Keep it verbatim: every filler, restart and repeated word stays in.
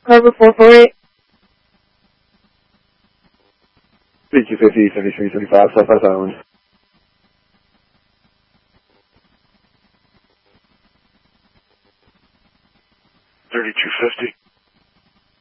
Carver four four eight. B Q fifty, seventy-three seventy-five, Southwest Island. thirty-two fifty.